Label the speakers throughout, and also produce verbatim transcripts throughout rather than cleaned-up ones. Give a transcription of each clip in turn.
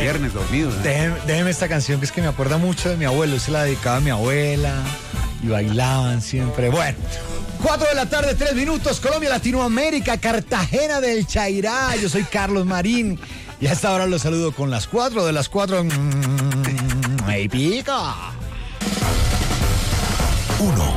Speaker 1: viernes dormidos. ¿eh?
Speaker 2: Déjeme, déjeme esta canción que es que me acuerda mucho de mi abuelo. Se la dedicaba a mi abuela y bailaban siempre. Bueno, cuatro de la tarde, tres minutos, Colombia, Latinoamérica, Cartagena del Chairá. Yo soy Carlos Marín y hasta ahora los saludo con las cuatro de las cuatro. ¡Hey, pica!
Speaker 3: Uno.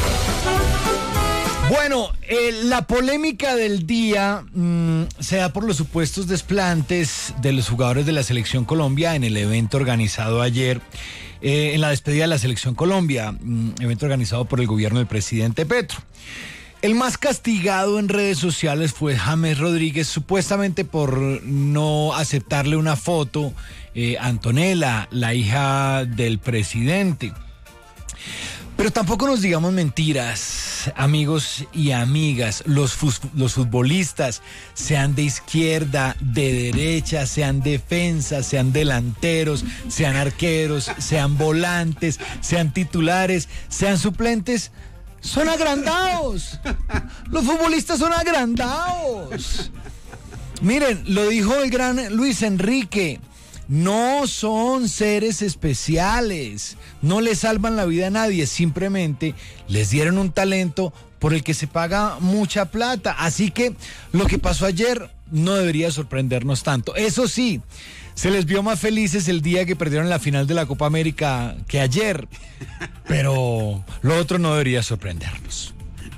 Speaker 2: Bueno, eh, la polémica del día mmm, se da por los supuestos desplantes de los jugadores de la Selección Colombia en el evento organizado ayer, eh, en la despedida de la Selección Colombia, mmm, evento organizado por el gobierno del presidente Petro. El más castigado en redes sociales fue James Rodríguez, supuestamente por no aceptarle una foto eh, a Antonella, la hija del presidente. Pero tampoco nos digamos mentiras, amigos y amigas. Los, fus- los futbolistas, sean de izquierda, de derecha, sean defensas, sean delanteros, sean arqueros, sean volantes, sean titulares, sean suplentes, son agrandados. Los futbolistas son agrandados. Miren, lo dijo el gran Luis Enrique. No son seres especiales, no le salvan la vida a nadie, simplemente les dieron un talento por el que se paga mucha plata. Así que lo que pasó ayer no debería sorprendernos tanto. Eso sí, se les vio más felices el día que perdieron la final de la Copa América que ayer, pero lo otro no debería sorprendernos.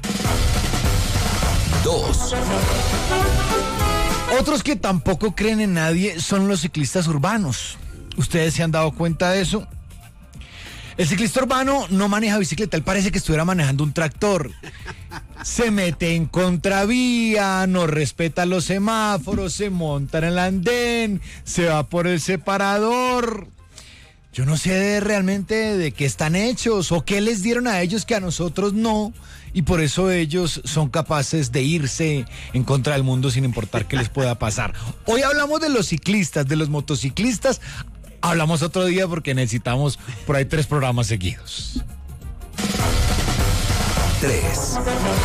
Speaker 3: Dos.
Speaker 2: Otros que tampoco creen en nadie son los ciclistas urbanos. ¿Ustedes se han dado cuenta de eso? El ciclista urbano no maneja bicicleta, él parece que estuviera manejando un tractor. Se mete en contravía, no respeta los semáforos, se monta en el andén, se va por el separador. Yo no sé de realmente de qué están hechos o qué les dieron a ellos que a nosotros no. Y por eso ellos son capaces de irse en contra del mundo sin importar qué les pueda pasar. Hoy hablamos de los ciclistas, de los motociclistas. Hablamos otro día porque necesitamos por ahí tres programas seguidos.
Speaker 3: Tres.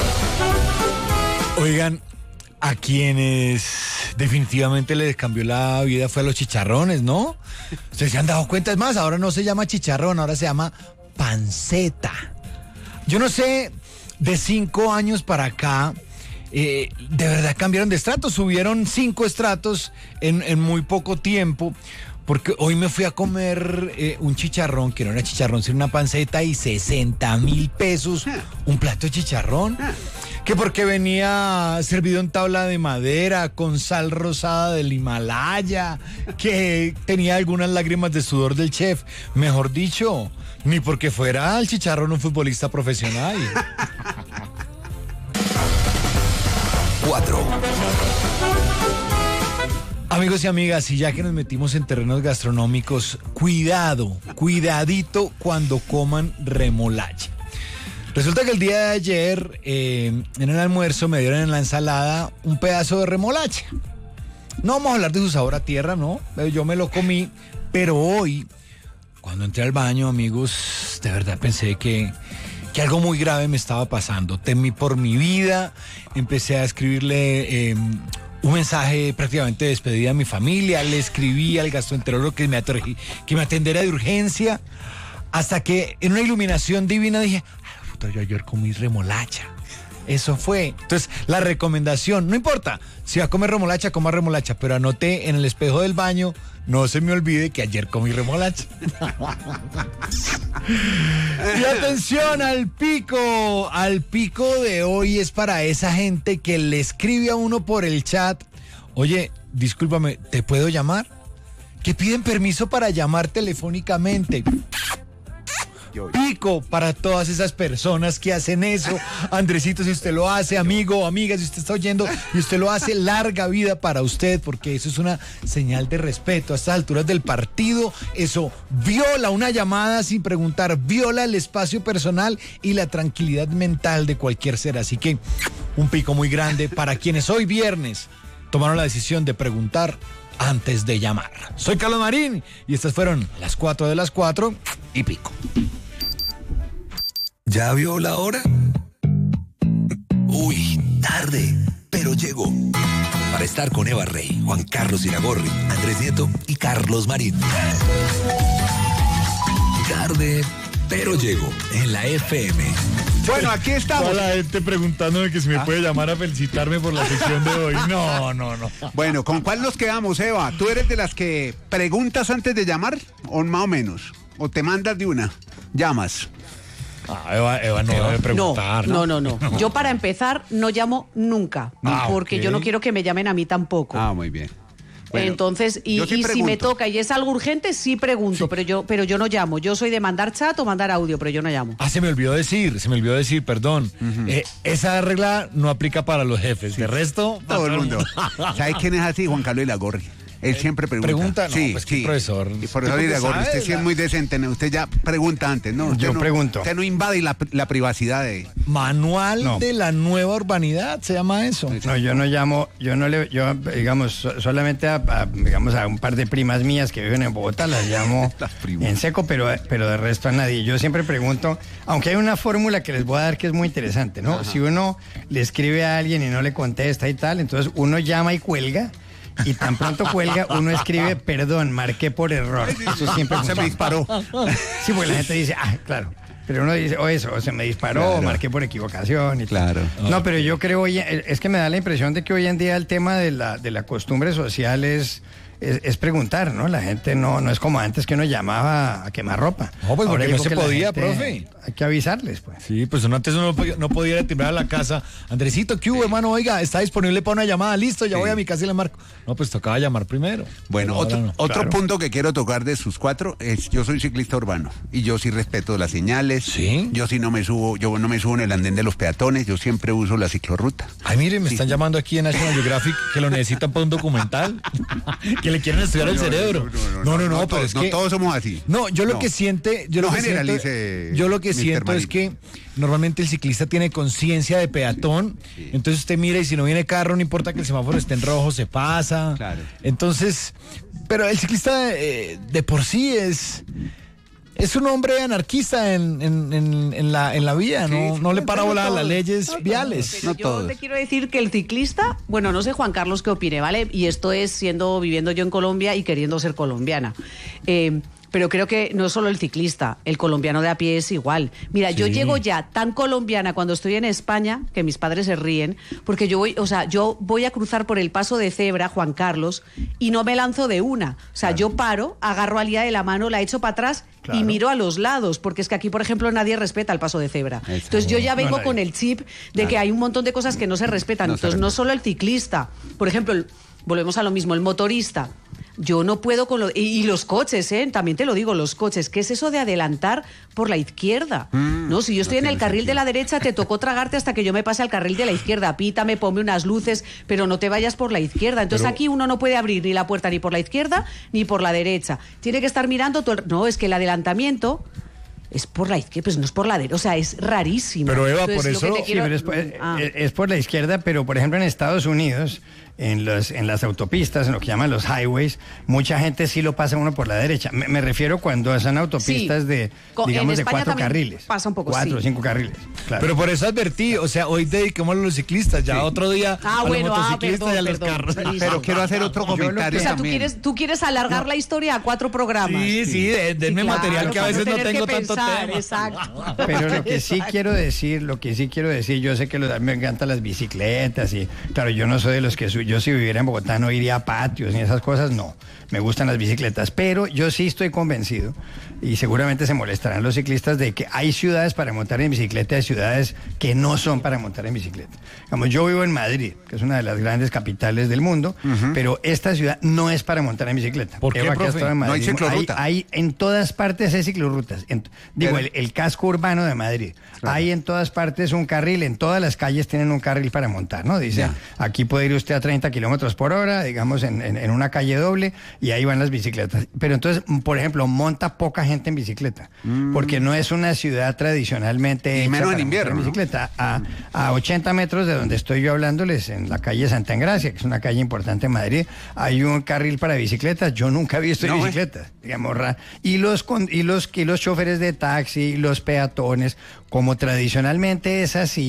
Speaker 2: Oigan, a quienes definitivamente les cambió la vida fue a los chicharrones, ¿no? Ustedes se han dado cuenta, es más, ahora no se llama chicharrón, ahora se llama panceta. Yo no sé, de cinco años para acá, eh, de verdad cambiaron de estratos, subieron cinco estratos en, en muy poco tiempo. Porque hoy me fui a comer eh, un chicharrón, que no era chicharrón, sino una panceta, y sesenta mil pesos un plato de chicharrón. Que porque venía servido en tabla de madera, con sal rosada del Himalaya, que tenía algunas lágrimas de sudor del chef. Mejor dicho, ni porque fuera el chicharrón un futbolista profesional.
Speaker 3: Cuatro.
Speaker 2: Amigos y amigas, y ya que nos metimos en terrenos gastronómicos, cuidado, cuidadito cuando coman remolacha. Resulta que el día de ayer, eh, en el almuerzo, me dieron en la ensalada un pedazo de remolacha. No vamos a hablar de su sabor a tierra, ¿no? Yo me lo comí, pero hoy, cuando entré al baño, amigos, de verdad pensé que, que algo muy grave me estaba pasando. Temí por mi vida, empecé a escribirle... Eh, un mensaje prácticamente de despedida a mi familia, le escribí al gastroenterólogo que me, ator- que me atendiera de urgencia, hasta que en una iluminación divina dije, ay, puta, yo ayer comí remolacha. Eso fue. Entonces, la recomendación, no importa, si va a comer remolacha, coma remolacha, pero anoté en el espejo del baño, no se me olvide que ayer comí remolacha. Y atención al pico, al pico de hoy es para esa gente que le escribe a uno por el chat, oye, discúlpame, ¿te puedo llamar? Que piden permiso para llamar telefónicamente. Pico para todas esas personas que hacen eso. Andresito, si usted lo hace, amigo o amiga, si usted está oyendo y usted lo hace, larga vida para usted, porque eso es una señal de respeto. A estas alturas del partido, eso viola una llamada sin preguntar, viola el espacio personal y la tranquilidad mental de cualquier ser. Así que un pico muy grande para quienes hoy viernes tomaron la decisión de preguntar antes de llamar. Soy Carlos Marín y estas fueron las cuatro de las cuatro y pico.
Speaker 3: ¿Ya vio la hora? Uy, tarde. pero llegó. Para estar con Eva Rey, Juan Carlos Iragorri, Andrés Nieto y Carlos Marín. Tarde, pero llegó en la F M.
Speaker 1: Bueno, aquí estamos.
Speaker 2: Toda la gente preguntándome que si me
Speaker 1: ¿Ah?
Speaker 2: puede llamar a felicitarme por la sección de hoy. No, no, no.
Speaker 1: Bueno, ¿con cuál nos quedamos, Eva? ¿Tú eres de las que preguntas antes de llamar? ¿O más o menos? ¿O te mandas de una? Llamas.
Speaker 2: Ah, Eva, Eva no debe preguntar.
Speaker 4: No, no, no, no. Yo para empezar no llamo nunca,
Speaker 2: Ah,
Speaker 4: porque
Speaker 2: ok.
Speaker 4: yo no quiero que me llamen a mí tampoco.
Speaker 1: Ah, muy bien. Bueno,
Speaker 4: Entonces, y,
Speaker 1: yo sí
Speaker 4: y si me
Speaker 1: pregunto.
Speaker 4: toca y es algo urgente, sí pregunto, pero yo pero yo no llamo. Yo soy de mandar chat o mandar audio, pero yo no llamo.
Speaker 2: Ah, se me olvidó decir, se me olvidó decir, perdón. Eh, esa regla no aplica para los jefes. De resto,
Speaker 1: Todo el mundo. ¿Sabes quién es así? Juan Carlos Iragorri. Él siempre pregunta.
Speaker 2: ¿Pregunta? No,
Speaker 1: sí,
Speaker 2: pues, ¿qué
Speaker 1: sí.
Speaker 2: profesor?
Speaker 1: Y profesor
Speaker 2: ¿Usted
Speaker 1: Iragorri,
Speaker 2: sabe,
Speaker 1: usted sí es
Speaker 2: la-
Speaker 1: muy decente, ¿no? Usted ya pregunta antes, ¿no? Usted
Speaker 5: Yo
Speaker 1: no-
Speaker 5: pregunto.
Speaker 1: Usted no invade la, la privacidad de...
Speaker 2: Manual
Speaker 5: No.
Speaker 2: de la nueva urbanidad, se llama eso.
Speaker 5: No, yo no llamo, yo no le, yo, digamos, so- solamente a, a, digamos, a un par de primas mías que viven en Bogotá, las llamo
Speaker 1: Las primas.
Speaker 5: en seco, pero, pero de resto a nadie. Yo siempre pregunto, aunque hay una fórmula que les voy a dar que es muy interesante, ¿no? Si uno le escribe a alguien y no le contesta y tal, entonces uno llama y cuelga, y tan pronto cuelga, uno escribe, perdón, marqué por error. Eso siempre
Speaker 1: Se me
Speaker 5: funciona.
Speaker 1: disparó.
Speaker 5: Sí, porque la gente dice, ah, claro. Pero uno dice, o eso, o se me disparó,
Speaker 1: Claro.
Speaker 5: o marqué por equivocación. Y tal.
Speaker 1: Claro.
Speaker 5: No, pero yo creo, hoy, es que me da la impresión de que hoy en día el tema de la, de la costumbre social es, es, es preguntar, ¿no? La gente no, no es como antes que uno llamaba a quemar ropa.
Speaker 2: No, pues, porque
Speaker 5: Ahora
Speaker 2: no
Speaker 5: digo
Speaker 2: se
Speaker 5: que la
Speaker 2: podía,
Speaker 5: gente-
Speaker 2: profe.
Speaker 5: Hay que avisarles, pues.
Speaker 2: Sí, pues uno antes uno no podía, no podía ir a timbrar a la casa. Andresito, ¿qué hubo, hermano? Oiga, está disponible para una llamada. Listo, ya
Speaker 1: Sí.
Speaker 2: voy a mi casa y le marco. No, pues tocaba llamar primero.
Speaker 1: Bueno,
Speaker 2: Pero ahora
Speaker 1: otro,
Speaker 2: no.
Speaker 1: otro
Speaker 5: Claro.
Speaker 1: punto que quiero tocar de sus cuatro es, yo soy ciclista urbano y yo sí respeto las señales.
Speaker 2: ¿Sí?
Speaker 1: Yo sí no me subo, yo no me subo en el andén de los peatones, yo siempre uso la ciclorruta.
Speaker 2: Ay, mire, me
Speaker 1: Sí.
Speaker 2: están llamando aquí en National Geographic que lo necesitan para un documental. Que le quieren estudiar el cerebro. No, no, no, pero
Speaker 1: todos,
Speaker 2: es
Speaker 1: no
Speaker 2: que...
Speaker 1: todos somos así.
Speaker 2: No, yo lo
Speaker 1: No.
Speaker 2: que siente, yo
Speaker 1: No
Speaker 2: lo que siento,
Speaker 1: generalice,
Speaker 2: yo lo que
Speaker 1: mister
Speaker 2: siento es
Speaker 1: Marín.
Speaker 2: que normalmente el ciclista tiene conciencia de peatón, entonces usted mira y si no viene carro, no importa que el semáforo esté en rojo, se pasa.
Speaker 1: Claro.
Speaker 2: Entonces, pero el ciclista eh, de por sí es es un hombre anarquista en, en, en, en la en la vía,
Speaker 1: Sí,
Speaker 2: no,
Speaker 1: sí,
Speaker 2: no le
Speaker 1: no,
Speaker 2: para
Speaker 1: no
Speaker 2: bola a las
Speaker 1: todos.
Speaker 2: leyes
Speaker 4: No,
Speaker 2: viales.
Speaker 4: Pero
Speaker 1: No
Speaker 4: yo
Speaker 1: todos.
Speaker 4: te quiero decir que el ciclista, bueno, no sé Juan Carlos qué opine, ¿vale? Y esto es siendo, viviendo yo en Colombia y queriendo ser colombiana. Eh, pero creo que no es solo el ciclista, el colombiano de a pie es igual. Mira, yo
Speaker 2: Sí.
Speaker 4: llego ya tan colombiana cuando estoy en España, que mis padres se ríen, porque yo voy, o sea, yo voy a cruzar por el paso de cebra, Juan Carlos, y no me lanzo de una. O sea, yo paro, agarro a Lía de la mano, la echo para atrás
Speaker 5: Claro.
Speaker 4: y miro a los lados, porque es que aquí, por ejemplo, nadie respeta el paso de cebra. Entonces yo ya vengo
Speaker 5: nadie.
Speaker 4: con el chip de que hay un montón de cosas que no se respetan.
Speaker 1: No se
Speaker 4: Entonces no
Speaker 1: respetan.
Speaker 4: solo el ciclista, por ejemplo, el- volvemos a lo mismo, el motorista. Yo no puedo con lo... Y, y los coches, ¿eh? También te lo digo, los coches. ¿Qué es eso de adelantar por la izquierda? no, si yo estoy
Speaker 1: no
Speaker 4: en el
Speaker 1: tiene
Speaker 4: carril
Speaker 1: sentido.
Speaker 4: de la derecha, te tocó tragarte hasta que yo me pase al carril de la izquierda. Pítame, ponme unas luces, pero no te vayas por la izquierda. Entonces
Speaker 2: Pero-
Speaker 4: aquí uno no puede abrir ni la puerta ni por la izquierda ni por la derecha. Tiene que estar mirando todo el... No, es que el adelantamiento... Es por la izquierda, pues no es por la derecha, o sea, es rarísimo.
Speaker 2: Pero, Eva,
Speaker 4: Entonces,
Speaker 2: por
Speaker 4: lo que
Speaker 2: eso-
Speaker 4: te
Speaker 5: Sí,
Speaker 4: quiero-
Speaker 5: pero es, por- es-
Speaker 4: Ah.
Speaker 5: es por la izquierda, pero por ejemplo en Estados Unidos, en, los, en las autopistas, en lo que llaman los highways, mucha gente sí lo pasa uno por la derecha. Me, me refiero cuando son autopistas
Speaker 4: Sí.
Speaker 5: de,
Speaker 4: Co- en
Speaker 5: digamos, de
Speaker 4: España
Speaker 5: cuatro
Speaker 4: también
Speaker 5: carriles.
Speaker 4: pasa un poco,
Speaker 5: Cuatro o
Speaker 4: sí.
Speaker 5: cinco carriles. Claro.
Speaker 2: Pero por eso advertí, o sea, hoy dediquémoslo a los ciclistas, ya otro día
Speaker 4: Ah,
Speaker 2: a
Speaker 4: bueno,
Speaker 2: los
Speaker 4: ah,
Speaker 2: motociclistas
Speaker 4: perdón,
Speaker 2: y a los
Speaker 4: perdón.
Speaker 2: carros.
Speaker 4: Listo.
Speaker 1: Pero quiero hacer otro
Speaker 5: Yo lo que-
Speaker 1: comentario
Speaker 4: O sea, tú
Speaker 1: también.
Speaker 4: quieres, tú quieres alargar la historia a cuatro programas.
Speaker 2: Sí, sí, de- denme
Speaker 4: Claro,
Speaker 2: material que a
Speaker 4: para
Speaker 2: veces no
Speaker 4: tener
Speaker 2: tengo
Speaker 4: que
Speaker 2: tanto
Speaker 4: pensar,
Speaker 2: tema.
Speaker 4: Exacto.
Speaker 5: Pero lo que sí quiero decir, lo que sí quiero decir, yo sé que los, a mí me encantan las bicicletas y claro, yo no soy de los que su- yo si viviera en Bogotá no iría a patios ni esas cosas, no. Me gustan las bicicletas, pero yo sí estoy convencido y seguramente se molestarán los ciclistas de que hay ciudades para montar en bicicleta y ciudades que no son para montar en bicicleta. Digamos, yo vivo en Madrid, que es una de las grandes capitales del mundo, pero esta ciudad no es para montar en bicicleta.
Speaker 2: ¿Por qué,
Speaker 5: Eva, que has
Speaker 2: profe?
Speaker 5: estado en
Speaker 1: No hay
Speaker 5: Madrid,
Speaker 1: ciclorruta.
Speaker 5: Hay, hay en todas partes hay ciclorrutas. En- digo,
Speaker 1: Pero-
Speaker 5: el, el casco urbano de Madrid. Hay en todas partes un carril, en todas las calles tienen un carril para montar, ¿no? Dice,
Speaker 1: Ya.
Speaker 5: aquí puede ir usted a treinta kilómetros por hora, digamos, en, en- en una calle doble, y ahí van las bicicletas. Pero entonces, m- por ejemplo, monta poca gente en bicicleta, porque no es una ciudad tradicionalmente
Speaker 1: Y
Speaker 5: hecha
Speaker 1: menos en
Speaker 5: para
Speaker 1: invierno,
Speaker 5: montar en
Speaker 1: ¿no?
Speaker 5: bicicleta. A, a ochenta metros de donde estoy yo hablándoles, en la calle Santa Engracia, que es una calle importante en Madrid, hay un carril para bicicletas. Yo nunca he visto
Speaker 1: No, ¿eh?
Speaker 5: bicicletas, digamos, ra- y los, con- y los, y los choferes de taxi, los peatones, como tradicionalmente es así,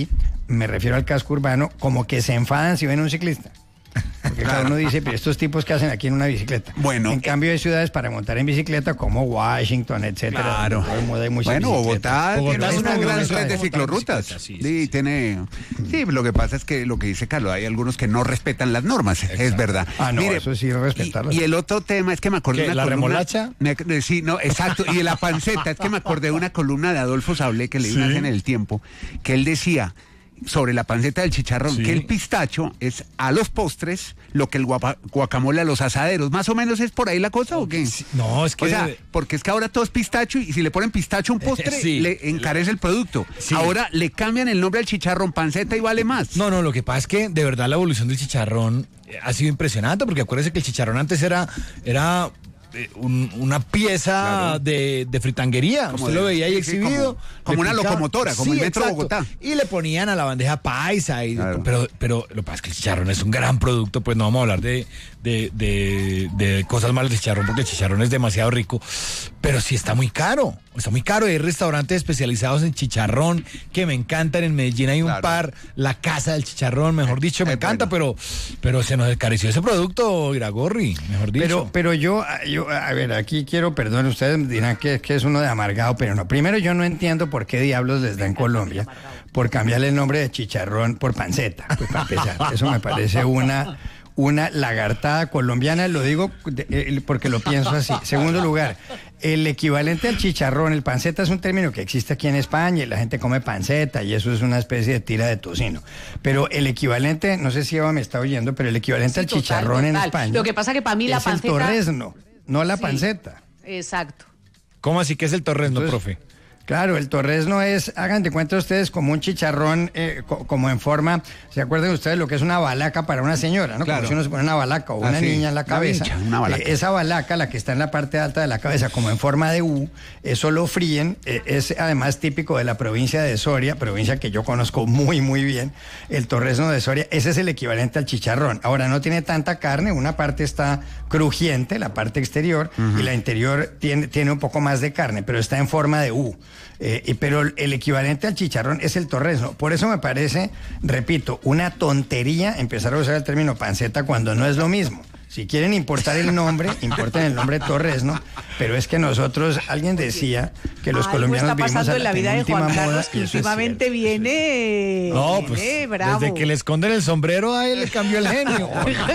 Speaker 5: me refiero al casco urbano, como que se enfadan si ven un ciclista. Porque cada uno dice, pero estos tipos que hacen aquí en una bicicleta.
Speaker 1: Bueno,
Speaker 5: en cambio hay ciudades para montar en bicicleta como Washington, etcétera.
Speaker 1: Claro.
Speaker 5: Donde hay muchas
Speaker 1: Bueno,
Speaker 5: bicicletas.
Speaker 1: Bogotá,
Speaker 2: Bogotá
Speaker 1: tiene
Speaker 2: es
Speaker 1: una
Speaker 2: una
Speaker 1: gran
Speaker 2: gran
Speaker 1: red de
Speaker 2: ciudad.
Speaker 1: ciclorrutas.
Speaker 2: Sí,
Speaker 1: Sí,
Speaker 2: sí.
Speaker 1: tiene. Sí, lo que pasa es que lo que dice Carlos, hay algunos que no respetan las normas, es verdad.
Speaker 5: Ah, no, eso sí, respetarlas.
Speaker 1: Y, y el otro tema es que me acordé
Speaker 2: ¿Qué,
Speaker 1: de una
Speaker 2: la
Speaker 1: columna.
Speaker 2: remolacha?
Speaker 1: Me ac- sí, no, exacto. Y de la panceta, es que me acordé de una columna de Adolfo Sablé que leí una
Speaker 2: Sí.
Speaker 1: vez en El Tiempo, que él decía sobre la panceta del chicharrón,
Speaker 2: Sí.
Speaker 1: que el pistacho es a los postres lo que el guapa- guacamole a los asaderos. ¿Más o menos es por ahí la cosa o qué?
Speaker 2: No, es que...
Speaker 1: O sea, porque es que ahora todo es pistacho y si le ponen pistacho a un postre,
Speaker 2: Sí.
Speaker 1: le encarece el producto.
Speaker 2: Sí.
Speaker 1: Ahora le cambian el nombre al chicharrón panceta y vale más.
Speaker 2: No, no, lo que pasa es que de verdad la evolución del chicharrón eh, ha sido impresionante, porque acuérdense que el chicharrón antes era, era eh, un- una pieza
Speaker 1: Claro.
Speaker 2: de, de fritanguería.
Speaker 1: Como
Speaker 2: Usted
Speaker 1: de-
Speaker 2: lo veía ahí
Speaker 1: sí, sí,
Speaker 2: exhibido.
Speaker 1: como- como
Speaker 2: le
Speaker 1: una
Speaker 2: picaban.
Speaker 1: locomotora, como el Metro Bogotá.
Speaker 2: Y le ponían a la bandeja paisa. Y,
Speaker 1: Claro.
Speaker 2: pero, pero lo que pasa es que el chicharrón es un gran producto, pues no vamos a hablar de, de, de, de cosas malas del chicharrón, porque el chicharrón es demasiado rico, pero sí está muy caro. Está muy caro. Hay restaurantes especializados en chicharrón que me encantan. En Medellín hay un
Speaker 1: Claro.
Speaker 2: par, la Casa del Chicharrón, mejor dicho, me
Speaker 1: es
Speaker 2: encanta,
Speaker 1: bueno.
Speaker 2: pero, pero se nos encareció ese producto, Iragorri, mejor dicho.
Speaker 5: Pero, pero yo, yo, a ver, aquí quiero, perdón, ustedes dirán que, que es uno de amargado, pero no. Primero, yo no entiendo por qué diablos les da en Colombia por cambiarle el nombre de chicharrón por panceta, pues para empezar. Eso me parece una, una lagartada colombiana, lo digo de- eh, porque lo pienso así. Segundo lugar, el equivalente al chicharrón, el panceta es un término que existe aquí en España y la gente come panceta y eso es una especie de tira de tocino. Pero el equivalente, no sé si Eva me está oyendo, pero el equivalente
Speaker 4: Sí,
Speaker 5: al
Speaker 4: total,
Speaker 5: chicharrón en
Speaker 4: total.
Speaker 5: España.
Speaker 4: Lo que pasa que para mí la
Speaker 5: es
Speaker 4: panceta-
Speaker 5: el torrezno, no la
Speaker 4: Sí.
Speaker 5: panceta.
Speaker 4: Exacto.
Speaker 2: ¿Cómo así que es el torrezno,
Speaker 5: Entonces,
Speaker 2: profe?
Speaker 5: Claro, el torrezno es, hagan de cuenta ustedes como un chicharrón, eh, co- como en forma, ¿se acuerdan ustedes lo que es una balaca para una señora, ¿no?
Speaker 1: Claro.
Speaker 5: Como si uno se pone una balaca o
Speaker 1: Ah,
Speaker 5: una
Speaker 1: sí.
Speaker 5: niña en la
Speaker 1: Una
Speaker 5: cabeza.
Speaker 1: vincha, una balaca.
Speaker 5: Eh, esa balaca, la que está en la parte alta de la cabeza, como en forma de U, eso lo fríen, eh, es además típico de la provincia de Soria, provincia que yo conozco muy, muy bien, el torrezno de Soria, ese es el equivalente al chicharrón. Ahora, no tiene tanta carne, una parte está crujiente, la parte exterior, y la interior tiene, tiene un poco más de carne, pero está en forma de U. Eh, y- pero el equivalente al chicharrón es el torrezno. Por eso me parece, repito, una tontería empezar a usar el término panceta cuando no es lo mismo. Si quieren importar el nombre, importen el nombre torrezno, pero es que nosotros, alguien decía que los
Speaker 4: Algo
Speaker 5: colombianos
Speaker 4: está
Speaker 5: vivimos
Speaker 4: pasando
Speaker 5: a
Speaker 4: en la vida de
Speaker 5: penúltima
Speaker 4: Juan
Speaker 5: moda,
Speaker 4: Carlos, que
Speaker 5: y eso es
Speaker 4: últimamente
Speaker 5: cierto, eso es
Speaker 4: viene,
Speaker 2: No, pues
Speaker 4: viene bravo.
Speaker 2: desde que le esconden el sombrero a él le cambió el genio.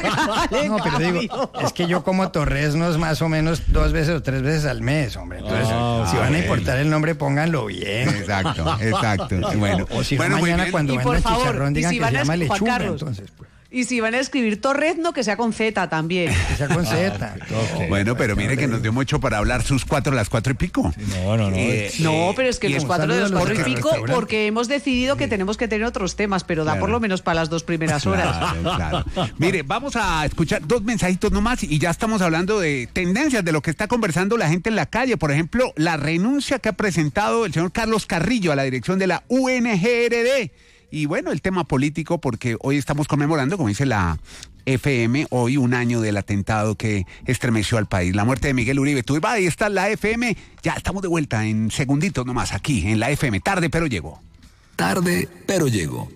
Speaker 5: No, pero digo, es que yo como torreznos más o menos dos veces o tres veces al mes, hombre. Entonces,
Speaker 2: Ah,
Speaker 5: si van a
Speaker 1: bueno.
Speaker 5: importar el nombre, pónganlo bien.
Speaker 1: Exacto, exacto. Bueno,
Speaker 5: O si no,
Speaker 1: bueno, muy
Speaker 5: mañana
Speaker 1: bien.
Speaker 5: cuando
Speaker 4: Y por
Speaker 5: vendan
Speaker 4: favor,
Speaker 5: chicharrón
Speaker 4: y
Speaker 5: digan
Speaker 4: si
Speaker 5: que
Speaker 4: van
Speaker 5: se
Speaker 4: a
Speaker 5: llama
Speaker 4: escribir- Juan
Speaker 5: lechuga,
Speaker 4: Carlos.
Speaker 5: entonces, pues.
Speaker 4: Y si van a escribir torrezno, que sea con Z también.
Speaker 5: Que sea con Z.
Speaker 1: Bueno, pero mire que nos dio mucho para hablar sus cuatro, las cuatro y pico.
Speaker 2: No, no, no.
Speaker 1: Eh,
Speaker 4: No,
Speaker 1: eh,
Speaker 4: pero es que
Speaker 1: y
Speaker 4: los
Speaker 1: es-
Speaker 4: cuatro de los
Speaker 5: saludo a los
Speaker 4: cuatro y
Speaker 5: del
Speaker 4: pico,
Speaker 5: restaurante.
Speaker 4: porque hemos decidido que tenemos que tener otros temas, pero da
Speaker 1: Claro.
Speaker 4: por lo menos para las dos primeras horas.
Speaker 1: Claro, claro. Mire, vamos a escuchar dos mensajitos nomás y ya estamos hablando de tendencias, de lo que está conversando la gente en la calle. Por ejemplo, la renuncia que ha presentado el señor Carlos Carrillo a la dirección de la U N G R D. Y bueno, el tema político, porque hoy estamos conmemorando, como dice la F M, hoy un año del atentado que estremeció al país. La muerte de Miguel Uribe. Tú, ahí está la F M. Ya estamos de vuelta en segunditos nomás aquí en la F M. Tarde, pero llegó.
Speaker 3: Tarde, pero llego.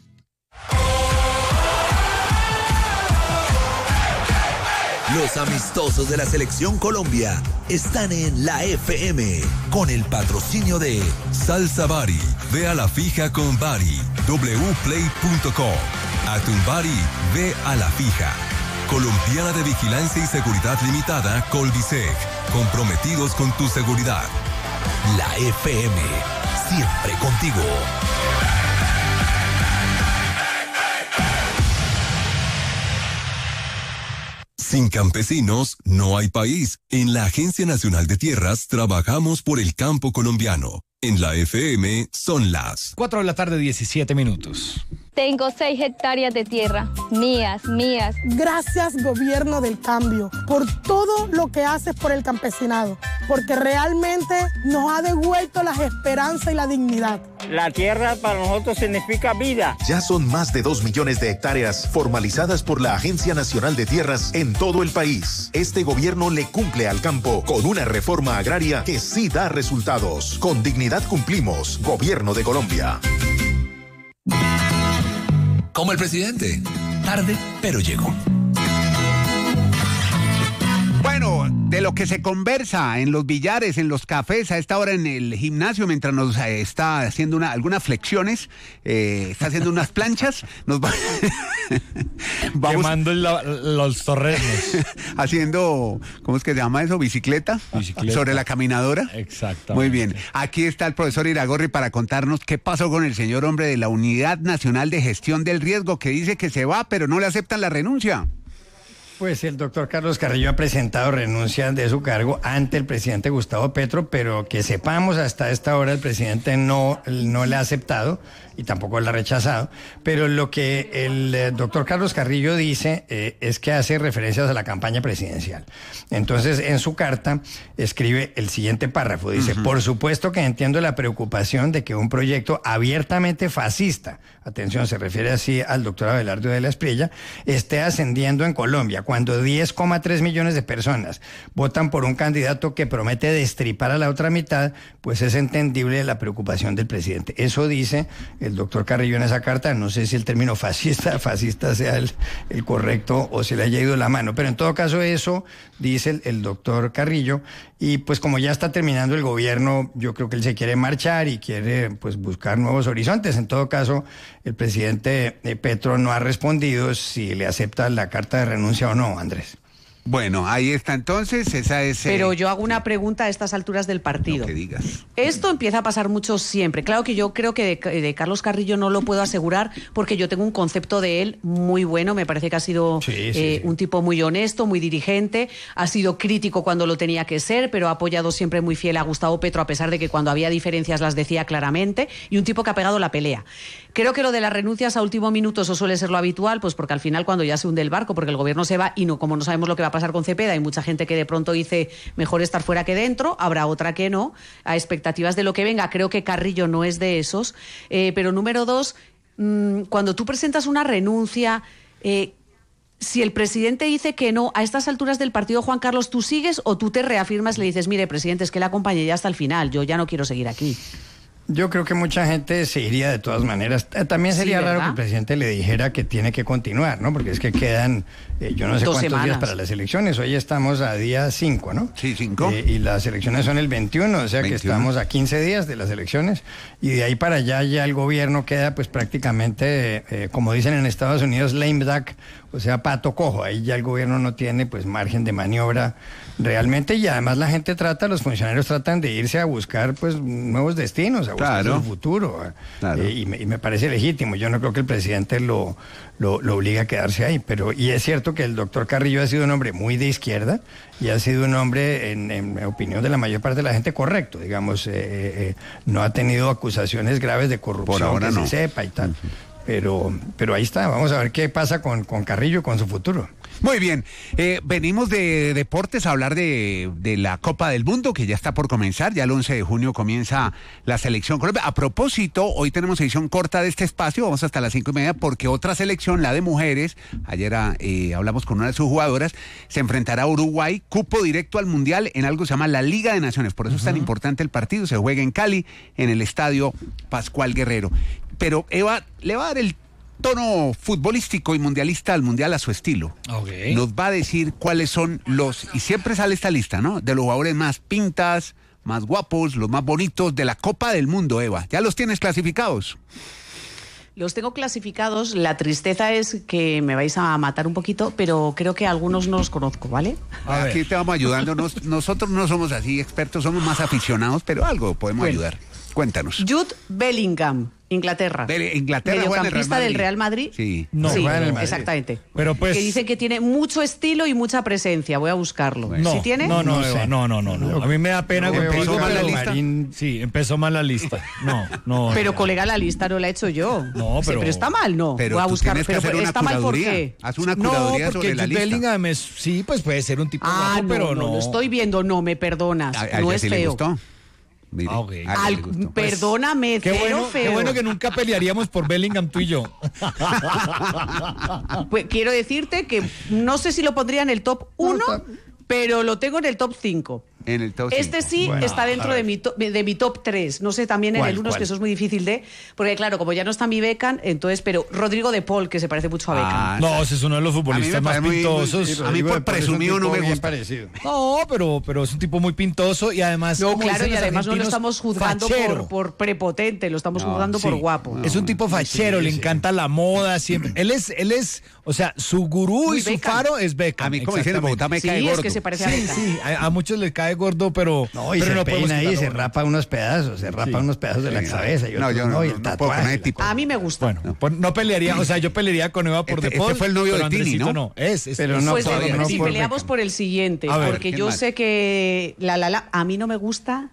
Speaker 3: Los amistosos de la Selección Colombia están en la F M con el patrocinio de
Speaker 6: Salsa Bari. Ve a la fija con Bari. w play punto com. Atumbari, ve a la fija. Colombiana de Vigilancia y Seguridad Limitada, Colviseg. Comprometidos con tu seguridad.
Speaker 3: la F M, siempre contigo.
Speaker 6: Sin campesinos no hay país. En la Agencia Nacional de Tierras trabajamos por el campo colombiano. En la F M son las
Speaker 2: Cuatro de la tarde, diecisiete minutos.
Speaker 7: Tengo seis hectáreas de tierra, mías, mías.
Speaker 8: Gracias, gobierno del cambio, por todo lo que haces por el campesinado, porque realmente nos ha devuelto las esperanzas y la dignidad.
Speaker 9: La tierra para nosotros significa vida.
Speaker 10: Ya son más de dos millones de hectáreas formalizadas por la Agencia Nacional de Tierras en todo el país. Este gobierno le cumple al campo con una reforma agraria que sí da resultados. Con dignidad cumplimos. Gobierno de Colombia.
Speaker 3: Como el presidente. Tarde, pero llegó.
Speaker 1: Bueno, de lo que se conversa en los billares, en los cafés, a esta hora en el gimnasio, mientras nos eh, está haciendo una, algunas flexiones, eh, está haciendo unas planchas, nos va
Speaker 2: vamos quemando la, los torrenos.
Speaker 1: Haciendo, ¿cómo es que se llama eso? ¿Bicicleta?
Speaker 2: Bicicleta.
Speaker 1: Sobre la caminadora.
Speaker 2: Exacto.
Speaker 1: Muy bien. Aquí está el profesor Iragorri para contarnos qué pasó con el señor hombre de la Unidad Nacional de Gestión del Riesgo, que dice que se va, pero no le aceptan la renuncia.
Speaker 5: Pues el doctor Carlos Carrillo ha presentado renuncia de su cargo ante el presidente Gustavo Petro, pero que sepamos hasta esta hora el presidente no, no le ha aceptado y tampoco la ha rechazado. Pero lo que el eh, doctor Carlos Carrillo dice eh, es que hace referencias a la campaña presidencial. Entonces, en su carta escribe el siguiente párrafo. Dice, uh-huh. Por supuesto que entiendo la preocupación de que un proyecto abiertamente fascista, atención, se refiere así al doctor Abelardo de la Espriella, esté ascendiendo en Colombia, cuando diez coma tres millones de personas votan por un candidato que promete destripar a la otra mitad, pues es entendible la preocupación del presidente. Eso dice el doctor Carrillo en esa carta. No sé si el término fascista, fascista sea el, el correcto o se le haya ido la mano, pero en todo caso eso dice el, el doctor Carrillo. Y pues como ya está terminando el gobierno, yo creo que él se quiere marchar y quiere pues buscar nuevos horizontes. En todo caso, el presidente Petro no ha respondido si le acepta la carta de renuncia o no, Andrés.
Speaker 1: Bueno, ahí está entonces, esa es...
Speaker 4: Pero yo hago una pregunta a estas alturas del partido.
Speaker 1: Lo que digas.
Speaker 4: Esto empieza a pasar mucho siempre. Claro que yo creo que de, de Carlos Carrillo no lo puedo asegurar porque yo tengo un concepto de él muy bueno. Me parece que ha sido
Speaker 5: sí, sí,
Speaker 4: eh,
Speaker 5: sí.
Speaker 4: un tipo muy honesto, muy dirigente. Ha sido crítico cuando lo tenía que ser, pero ha apoyado siempre muy fiel a Gustavo Petro, a pesar de que cuando había diferencias las decía claramente. Y un tipo que ha pegado la pelea. Creo que lo de las renuncias a último minuto, eso suele ser lo habitual, pues porque al final cuando ya se hunde el barco, porque el gobierno se va y no, como no sabemos lo que va a pasar con Cepeda, hay mucha gente que de pronto dice mejor estar fuera que dentro, habrá otra que no, a expectativas de lo que venga. Creo que Carrillo no es de esos. Eh, pero número dos, mmm, cuando tú presentas una renuncia, eh, si el presidente dice que no, a estas alturas del partido, Juan Carlos, ¿tú sigues o tú te reafirmas y le dices, mire, presidente, es que le acompañé ya hasta el final, yo ya no quiero seguir aquí?
Speaker 5: Yo creo que mucha gente se iría de todas maneras. También sería
Speaker 4: sí,
Speaker 5: raro que el presidente le dijera que tiene que continuar, ¿no? Porque es que quedan, eh, yo no sé
Speaker 4: Dos
Speaker 5: cuántos
Speaker 4: semanas.
Speaker 5: días para las elecciones. Hoy estamos a día cinco, ¿no?
Speaker 1: Sí, cinco.
Speaker 5: Eh, y las elecciones son el veintiuno, o sea
Speaker 1: veintiuno.
Speaker 5: que estamos a quince días de las elecciones. Y de ahí para allá ya el gobierno queda pues prácticamente, eh, como dicen en Estados Unidos, lame duck, o sea, pato cojo. Ahí ya el gobierno no tiene pues margen de maniobra realmente, y además la gente trata, los funcionarios tratan de irse a buscar pues nuevos destinos, a buscar
Speaker 1: Claro.
Speaker 5: el futuro.
Speaker 1: Claro.
Speaker 5: Eh, y, me, y me parece legítimo. Yo no creo que el presidente lo, lo, lo obligue a quedarse ahí. Pero, y es cierto que el doctor Carrillo ha sido un hombre muy de izquierda y ha sido un hombre, en, en opinión de la mayor parte de la gente, correcto. Digamos, eh, eh, no ha tenido acusaciones graves de corrupción
Speaker 1: Por ahora
Speaker 5: que
Speaker 1: no.
Speaker 5: se sepa y tal. Uh-huh. Pero, pero ahí está, vamos a ver qué pasa con, con Carrillo, con su futuro.
Speaker 1: Muy bien, eh, venimos de deportes a hablar de, de la Copa del Mundo, que ya está por comenzar, ya el once de junio comienza la selección Colombia. A propósito, hoy tenemos edición corta de este espacio, vamos hasta las cinco y media, porque otra selección, la de mujeres, ayer eh, hablamos con una de sus jugadoras, se enfrentará a Uruguay, cupo directo al Mundial en algo que se llama la Liga de Naciones, por eso uh-huh. es tan importante el partido, se juega en Cali, en el estadio Pascual Guerrero. Pero Eva le va a dar el tono futbolístico y mundialista al mundial a su estilo.
Speaker 2: Okay.
Speaker 1: Nos va a decir cuáles son los, y siempre sale esta lista, ¿no? De los jugadores más pintas, más guapos, los más bonitos de la Copa del Mundo, Eva. ¿Ya los tienes clasificados?
Speaker 4: Los tengo clasificados. La tristeza es que me vais a matar un poquito, pero creo que algunos no los conozco, ¿vale?
Speaker 1: Aquí te vamos ayudando. Nos, nosotros no somos así expertos, somos más aficionados, pero algo podemos bueno. ayudar. Cuéntanos.
Speaker 4: Jude Bellingham, Inglaterra.
Speaker 1: De Inglaterra,
Speaker 4: mediocampista del Real Madrid.
Speaker 1: Sí,
Speaker 2: no,
Speaker 4: sí,
Speaker 2: juega en el Madrid.
Speaker 4: Exactamente.
Speaker 2: Pero pues,
Speaker 4: que dice que tiene mucho estilo y mucha presencia. Voy a buscarlo.
Speaker 2: No,
Speaker 4: ¿Sí tiene?
Speaker 2: No, no,
Speaker 5: no,
Speaker 2: Eva,
Speaker 5: sé.
Speaker 2: no, no, no, no. A mí me da pena
Speaker 5: No,
Speaker 2: que
Speaker 1: empezó mal la lista.
Speaker 5: Marín.
Speaker 2: Sí, empezó mal la lista. No, no.
Speaker 4: Pero
Speaker 2: no.
Speaker 4: colega, la lista no la he hecho yo.
Speaker 2: No, pero-
Speaker 4: Sí, pero está mal, no.
Speaker 1: Pero
Speaker 4: Voy a
Speaker 1: tú
Speaker 4: buscar.
Speaker 1: tienes que
Speaker 4: Pero
Speaker 1: hacer una
Speaker 4: está mal, ¿por
Speaker 1: curaduría.
Speaker 4: qué?
Speaker 1: Haz una
Speaker 2: No,
Speaker 1: curaduría
Speaker 2: porque
Speaker 1: sobre la
Speaker 2: Jude
Speaker 1: lista.
Speaker 2: Bellingham es, sí, pues puede ser un tipo
Speaker 4: Ah,
Speaker 2: guapo,
Speaker 4: no,
Speaker 2: pero
Speaker 4: no,
Speaker 2: no.
Speaker 4: lo estoy viendo. No, me perdonas.
Speaker 1: A, a
Speaker 4: no
Speaker 1: ella
Speaker 4: es
Speaker 1: sí le
Speaker 4: feo.
Speaker 1: gustó. Mire,
Speaker 2: Ah, ok.
Speaker 1: a ella
Speaker 4: Al-
Speaker 1: le gustó.
Speaker 4: perdóname,
Speaker 2: Qué
Speaker 4: cero
Speaker 2: bueno,
Speaker 4: feo.
Speaker 2: qué bueno que nunca pelearíamos por Bellingham tú y yo.
Speaker 4: Pues quiero decirte que no sé si lo pondría en el top uno,
Speaker 5: está-
Speaker 4: pero lo tengo en el top cinco.
Speaker 1: En el top
Speaker 4: Este
Speaker 1: cinco.
Speaker 4: sí
Speaker 5: Bueno,
Speaker 4: está dentro
Speaker 5: a
Speaker 4: de
Speaker 5: ver.
Speaker 4: mi, to- de mi top tres. No sé, también en
Speaker 5: ¿Cuál,
Speaker 4: el uno, es
Speaker 5: cuál?
Speaker 4: que eso es muy difícil de... Porque claro, como ya no está mi Beckham, entonces... Pero Rodrigo de Paul, que se parece mucho a Beckham.
Speaker 1: Ah,
Speaker 2: No, ese es uno de los futbolistas más
Speaker 1: parece muy-
Speaker 2: pintosos.
Speaker 1: muy- a mí por presumido no me
Speaker 5: bien
Speaker 1: gusta.
Speaker 5: parecido.
Speaker 2: No, pero, pero es un tipo muy pintoso y además...
Speaker 4: No,
Speaker 2: como
Speaker 4: claro,
Speaker 2: dicen
Speaker 4: y
Speaker 2: los
Speaker 4: además no lo
Speaker 2: argentinos,
Speaker 4: estamos juzgando
Speaker 2: fachero.
Speaker 4: por, por prepotente, lo estamos
Speaker 1: No,
Speaker 4: juzgando
Speaker 2: Sí,
Speaker 4: por guapo.
Speaker 2: Es un tipo fachero,
Speaker 5: sí,
Speaker 2: le
Speaker 5: sí.
Speaker 2: encanta la moda siempre. Él es, él es, o sea, su gurú
Speaker 4: Muy
Speaker 2: y su
Speaker 4: Beckham.
Speaker 2: faro es Beckham.
Speaker 1: A mí, como dicen en Bogotá, me
Speaker 4: Sí,
Speaker 1: cae
Speaker 4: es
Speaker 1: gordo.
Speaker 4: que se parece a
Speaker 2: Sí,
Speaker 4: Beckham.
Speaker 2: sí, a, a muchos les cae gordo, pero
Speaker 5: No, y
Speaker 2: pero
Speaker 5: se
Speaker 2: no podemos
Speaker 5: peina ahí,
Speaker 2: quitarlo,
Speaker 5: se
Speaker 2: bueno.
Speaker 5: rapa unos pedazos, se rapa unos pedazos de la
Speaker 1: Sí.
Speaker 5: cabeza. Y
Speaker 1: No,
Speaker 5: otros
Speaker 1: yo no-
Speaker 5: y
Speaker 1: no
Speaker 5: el
Speaker 1: puedo poner
Speaker 5: tatuaje,
Speaker 1: tipo.
Speaker 5: la-
Speaker 4: A mí me gusta.
Speaker 2: Bueno, pues no pelearía, o sea, yo pelearía con Eva por
Speaker 1: Este-
Speaker 2: De Paul,
Speaker 1: este fue el novio
Speaker 2: pero
Speaker 1: de Tini,
Speaker 2: Andresito
Speaker 1: ¿no?
Speaker 2: Es, es-
Speaker 5: Pero
Speaker 2: es-
Speaker 5: no
Speaker 4: Pues
Speaker 5: por-
Speaker 4: eh,
Speaker 5: no
Speaker 4: sí,
Speaker 5: por
Speaker 4: peleamos
Speaker 5: Beckham.
Speaker 4: por el siguiente,
Speaker 2: A ver,
Speaker 4: porque
Speaker 1: ¿quién
Speaker 4: yo
Speaker 1: más?
Speaker 4: sé que la la la a mí no me gusta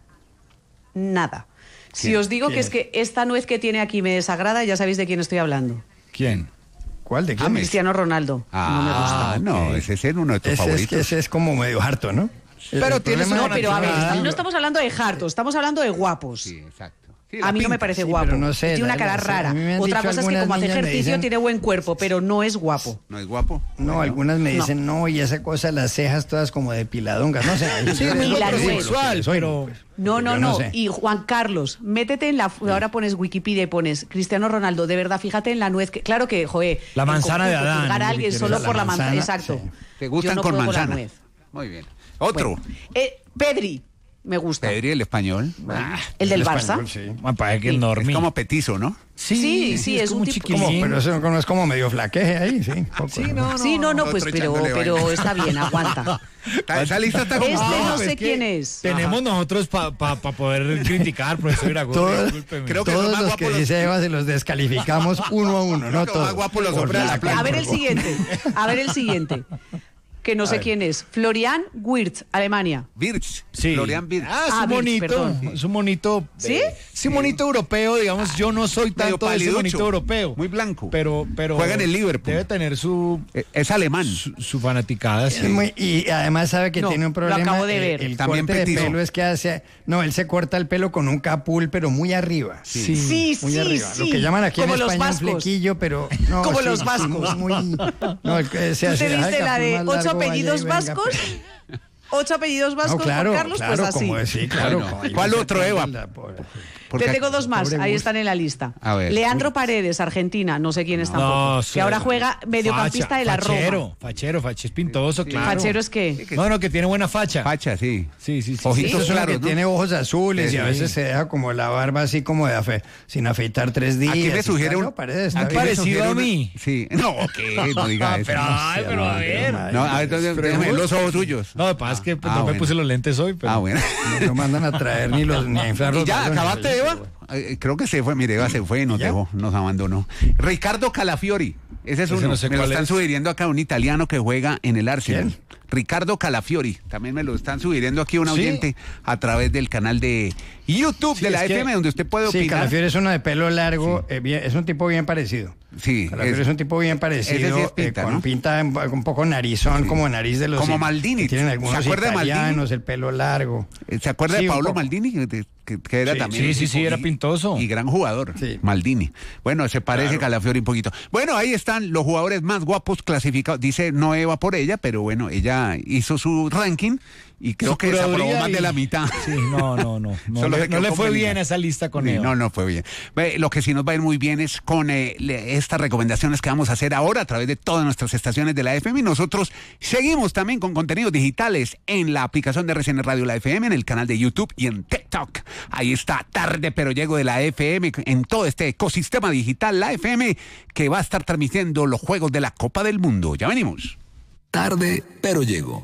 Speaker 4: nada. Si
Speaker 1: ¿Quién?
Speaker 4: os digo que
Speaker 5: ¿Quién
Speaker 4: es que esta nuez que tiene aquí me desagrada, ya sabéis de quién estoy hablando.
Speaker 2: ¿Quién?
Speaker 5: ¿Cuál de quién?
Speaker 1: James.
Speaker 4: Cristiano Ronaldo. no me gusta.
Speaker 1: Ah, no, ese es uno de tus
Speaker 5: Ese es,
Speaker 1: favoritos.
Speaker 5: que ese es como medio harto, ¿no?
Speaker 2: Pero
Speaker 5: El
Speaker 2: tienes
Speaker 5: problema
Speaker 2: una
Speaker 4: No,
Speaker 5: es
Speaker 4: pero a ver,
Speaker 5: Ah,
Speaker 4: no estamos hablando de hartos, estamos hablando de guapos.
Speaker 1: Sí, exacto. Sí,
Speaker 4: A
Speaker 1: la
Speaker 4: mí no me
Speaker 1: pinta.
Speaker 4: parece
Speaker 5: sí,
Speaker 4: guapo.
Speaker 5: pero no sé,
Speaker 4: tiene una
Speaker 5: la-
Speaker 4: cara
Speaker 5: la-
Speaker 4: rara.
Speaker 5: a mí me han
Speaker 4: Otra
Speaker 5: dicho
Speaker 4: cosa es que
Speaker 5: algunas
Speaker 4: como hace
Speaker 5: niñas me
Speaker 4: ejercicio
Speaker 5: dicen-
Speaker 4: tiene buen cuerpo, pero no es guapo.
Speaker 1: ¿No es guapo?
Speaker 5: No, algunas me dicen, no, y esa cosa, las cejas todas como depiladongas, no sé.
Speaker 2: Sí,
Speaker 5: yo-
Speaker 2: muy
Speaker 5: yo-
Speaker 4: la
Speaker 5: yo-
Speaker 4: nuez.
Speaker 2: sexual,
Speaker 5: soy,
Speaker 2: pero...
Speaker 5: pues.
Speaker 4: No, no,
Speaker 5: Yo
Speaker 4: no.
Speaker 5: no sé.
Speaker 4: Y Juan Carlos, métete en la... Ahora pones Wikipedia y pones Cristiano Ronaldo. De verdad, fíjate en la nuez. Que, claro que, joder...
Speaker 2: La
Speaker 4: en
Speaker 2: manzana de
Speaker 4: conjunto,
Speaker 2: Adán,
Speaker 4: juzgar a
Speaker 2: es lo que
Speaker 4: alguien
Speaker 2: quieres.
Speaker 4: solo
Speaker 5: La
Speaker 4: por la manzana.
Speaker 5: manzana,
Speaker 4: Exacto.
Speaker 5: sí.
Speaker 1: ¿Te gustan
Speaker 4: Yo no
Speaker 1: con
Speaker 4: puedo
Speaker 1: manzana?
Speaker 4: la nuez.
Speaker 1: Muy bien. Otro.
Speaker 4: Bueno, eh, Pedri, me gusta.
Speaker 1: Pedri, el español.
Speaker 4: El del
Speaker 5: El
Speaker 4: Barça.
Speaker 5: español, sí.
Speaker 2: Me parece que es
Speaker 4: Sí.
Speaker 1: Es
Speaker 2: normie.
Speaker 1: como petizo, ¿no?
Speaker 4: Sí, sí, es
Speaker 2: como
Speaker 4: un tipo-
Speaker 2: chiquilín.
Speaker 5: Como, pero eso no es como medio flaqueje ahí, sí. poco,
Speaker 2: Sí, no, no.
Speaker 4: Sí, no, no, pues,
Speaker 1: Otro
Speaker 4: pero,
Speaker 1: echándole
Speaker 4: pero
Speaker 1: vaina.
Speaker 4: está bien, aguanta.
Speaker 1: Esa lista está como
Speaker 4: Este
Speaker 1: floja.
Speaker 4: no
Speaker 2: pues
Speaker 4: sé
Speaker 2: que
Speaker 4: quién es.
Speaker 2: Tenemos nosotros para pa, pa poder criticar, profesor Iragorri,
Speaker 5: Todos-
Speaker 2: discúlpeme.
Speaker 1: creo que los
Speaker 5: Todos
Speaker 1: más
Speaker 5: los
Speaker 1: guapos
Speaker 5: que
Speaker 1: los-
Speaker 5: dice Eva se los descalificamos uno a uno,
Speaker 1: Creo
Speaker 5: no
Speaker 1: que los más
Speaker 5: todos.
Speaker 1: guapos los
Speaker 5: Por
Speaker 1: hombres de la
Speaker 5: flaco,
Speaker 1: playa.
Speaker 4: A ver el
Speaker 5: por-
Speaker 4: siguiente. A ver el siguiente. Que no sé
Speaker 5: ver.
Speaker 4: quién es. Florian Wirtz, Alemania.
Speaker 1: Virch.
Speaker 2: Sí.
Speaker 1: Florian Virch.
Speaker 2: Ah, es
Speaker 4: Ah,
Speaker 2: un
Speaker 4: Virch,
Speaker 2: monito,
Speaker 4: perdón.
Speaker 2: es un monito.
Speaker 4: ¿Sí?
Speaker 2: eh, sí, un monito europeo, digamos. Yo no soy
Speaker 1: Medio
Speaker 2: tanto de ese
Speaker 1: paliducho,
Speaker 2: monito europeo.
Speaker 1: muy blanco.
Speaker 2: Pero, pero.
Speaker 1: Juega en el Liverpool.
Speaker 2: Debe tener su,
Speaker 1: Eh, Es alemán.
Speaker 2: su, su fanaticada.
Speaker 5: Es
Speaker 2: sí.
Speaker 5: muy- y además sabe que
Speaker 4: No,
Speaker 5: tiene un
Speaker 4: lo
Speaker 5: problema.
Speaker 4: acabo de
Speaker 5: el-
Speaker 4: ver.
Speaker 5: El,
Speaker 1: También
Speaker 5: corte de
Speaker 1: petizo.
Speaker 5: pelo es que hace. No, él se corta el pelo con un capul, pero muy arriba.
Speaker 2: Sí.
Speaker 4: Sí,
Speaker 5: Muy
Speaker 4: sí,
Speaker 5: arriba.
Speaker 4: sí.
Speaker 5: Lo que llaman aquí
Speaker 4: Como
Speaker 5: en
Speaker 4: los
Speaker 5: España un
Speaker 4: vascos.
Speaker 5: flequillo, pero. No,
Speaker 4: Como
Speaker 5: sí,
Speaker 4: los
Speaker 5: sí,
Speaker 4: vascos.
Speaker 5: muy, muy- no, el que se
Speaker 4: ¿Tú
Speaker 5: hace-
Speaker 4: te
Speaker 5: ay,
Speaker 4: viste la
Speaker 5: capul
Speaker 4: de
Speaker 5: más
Speaker 4: ocho
Speaker 5: largo, vaya y
Speaker 4: apellidos
Speaker 5: venga,
Speaker 4: vascos?
Speaker 5: pero-
Speaker 4: Ocho apellidos vascos,
Speaker 5: No, claro,
Speaker 4: Juan Carlos,
Speaker 5: claro,
Speaker 4: pues así.
Speaker 5: como decir, claro.
Speaker 1: Bueno,
Speaker 5: como ahí
Speaker 1: ¿cuál
Speaker 5: no se
Speaker 1: otro, Eva?
Speaker 5: la- por-
Speaker 1: Porque-
Speaker 4: Te tengo dos más,
Speaker 5: pobre
Speaker 4: ahí
Speaker 5: Gus.
Speaker 4: están en la lista.
Speaker 1: A ver.
Speaker 4: Leandro Paredes, Argentina, no sé quién es tampoco.
Speaker 2: No,
Speaker 4: que ahora juega mediocampista
Speaker 2: facha,
Speaker 4: de la
Speaker 2: fachero,
Speaker 4: Roma.
Speaker 2: Fachero, fachero, es pintoso, claro.
Speaker 4: Fachero es que...
Speaker 2: No, no, que tiene buena facha.
Speaker 1: Facha, sí.
Speaker 2: Sí, sí, sí.
Speaker 1: Ojitos
Speaker 5: Eso es una
Speaker 1: claros,
Speaker 5: que
Speaker 1: ¿no?
Speaker 5: tiene ojos azules y a
Speaker 1: Sí.
Speaker 5: veces se deja como la barba así como de afe, sin afeitar tres días.
Speaker 1: Aquí me
Speaker 5: y
Speaker 1: sugiere
Speaker 5: tal.
Speaker 1: un-
Speaker 5: No, parece, está
Speaker 2: ¿Han
Speaker 5: bien.
Speaker 2: parecido
Speaker 1: Sugiere
Speaker 2: a
Speaker 1: una-
Speaker 2: mí?
Speaker 1: Sí. No, ¿qué? No diga eso.
Speaker 2: Pero,
Speaker 1: no.
Speaker 2: ay, pero a ver.
Speaker 1: No, a ver, entonces, déjame ver los ojos suyos.
Speaker 2: No, lo que pasa es que pues,
Speaker 1: Ah,
Speaker 2: no
Speaker 1: bueno.
Speaker 2: me puse los lentes hoy, pero...
Speaker 1: Ah, bueno.
Speaker 5: No, no mandan a traer ni los ni a inflar los
Speaker 1: ¿Y ya
Speaker 5: balones.
Speaker 1: acabaste, Eva? Eh, Creo que se fue, mire, Eva se fue y nos
Speaker 5: ¿Ya?
Speaker 1: dejó, nos abandonó. Ricardo Calafiori, ese es
Speaker 2: Ese
Speaker 1: uno.
Speaker 2: no sé
Speaker 1: me lo
Speaker 2: cuál
Speaker 1: están
Speaker 2: es.
Speaker 1: sugiriendo acá, un italiano que juega en el Arsenal.
Speaker 5: ¿Quién?
Speaker 1: Ricardo Calafiori, también me lo están sugiriendo aquí un
Speaker 2: ¿Sí?
Speaker 1: oyente a través del canal de YouTube
Speaker 2: Sí,
Speaker 1: de la
Speaker 2: es que-
Speaker 1: F M, donde usted puede
Speaker 5: Sí,
Speaker 1: opinar.
Speaker 5: Calafiori es uno de pelo largo, eh, bien- es un tipo bien parecido.
Speaker 1: Sí,
Speaker 5: Calafiori
Speaker 1: es-
Speaker 5: es, un tipo bien parecido,
Speaker 1: ese sí es pinta,
Speaker 5: eh, con
Speaker 1: ¿no?
Speaker 5: pinta un un poco narizón, como nariz de los...
Speaker 1: Como
Speaker 5: que
Speaker 1: Maldini.
Speaker 5: Tienen
Speaker 1: ¿Se
Speaker 5: algunos
Speaker 1: acuerda de Maldini?
Speaker 5: italianos, el pelo largo.
Speaker 1: ¿Se acuerda
Speaker 5: Sí,
Speaker 1: de
Speaker 5: un
Speaker 1: Paolo
Speaker 5: poco.
Speaker 1: Maldini? Que, que- que era
Speaker 5: Sí,
Speaker 1: también.
Speaker 2: sí,
Speaker 1: un
Speaker 2: sí,
Speaker 1: tipo
Speaker 2: sí, era
Speaker 1: y-
Speaker 2: pintoso.
Speaker 1: Y gran jugador,
Speaker 5: Sí.
Speaker 1: Maldini. Bueno, se parece
Speaker 5: Claro.
Speaker 1: Calafiori un poquito. Bueno, ahí están los jugadores más guapos clasificados. Dice no Eva por ella, pero bueno, ella hizo su ranking y creo
Speaker 2: Su
Speaker 1: que desaprobó
Speaker 2: curaduría
Speaker 1: más
Speaker 2: y-
Speaker 1: de la mitad.
Speaker 2: Sí, no, no, no. No,
Speaker 1: Solo
Speaker 2: le,
Speaker 1: se
Speaker 2: no
Speaker 1: quedó
Speaker 2: le
Speaker 1: con
Speaker 2: fue
Speaker 1: Bellingham.
Speaker 2: bien esa lista con
Speaker 1: Sí,
Speaker 2: Eva.
Speaker 1: no, no fue bien. Ve, lo que sí nos va a ir muy bien es con eh, le- estas recomendaciones que vamos a hacer ahora a través de todas nuestras estaciones de la F M. Y nosotros seguimos también con contenidos digitales en la aplicación de R C N Radio La F M, en el canal de YouTube y en TikTok. Ahí está Tarde Pero Llego de la F M, en todo este ecosistema digital La F M, que va a estar transmitiendo los Juegos de la Copa del Mundo. Ya venimos.
Speaker 3: Tarde, pero llego.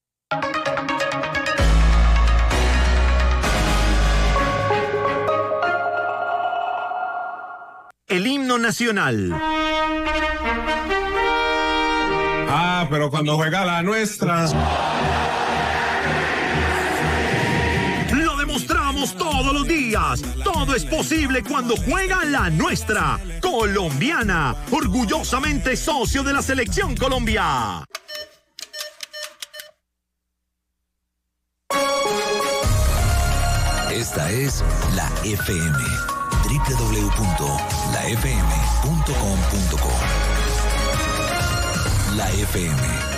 Speaker 11: El himno nacional.
Speaker 12: Ah, pero cuando juega la nuestra.
Speaker 11: Lo demostramos todos los días. Todo es posible cuando juega la nuestra. Colombiana. Orgullosamente socio de la Selección Colombia.
Speaker 3: Esta es la F M. doble u doble u doble u punto la f m punto com punto co. La F M.